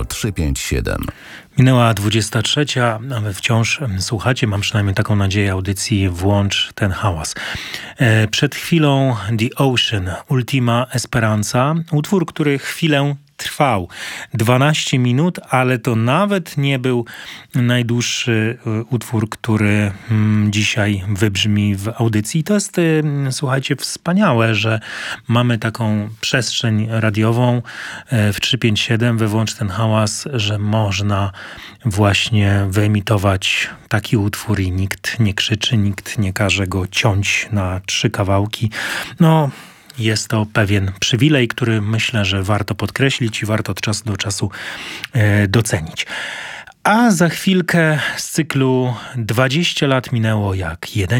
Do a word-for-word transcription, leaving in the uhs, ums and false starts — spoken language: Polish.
Radio trzysta pięćdziesiąt siedem. Minęła dwudziesta trzecia, a wy wciąż słuchacie, mam przynajmniej taką nadzieję, audycji Włącz ten hałas. Przed chwilą The Ocean, Ultima Esperanza, utwór, który chwilę trwał. dwanaście minut, ale to nawet nie był najdłuższy utwór, który dzisiaj wybrzmi w audycji. To jest, słuchajcie, wspaniałe, że mamy taką przestrzeń radiową w trzysta pięćdziesiąt siedem, we Włącz ten hałas, że można właśnie wyemitować taki utwór i nikt nie krzyczy, nikt nie każe go ciąć na trzy kawałki. No, jest to pewien przywilej, który myślę, że warto podkreślić i warto od czasu do czasu e, docenić. A za chwilkę z cyklu dwadzieścia lat minęło jak jeden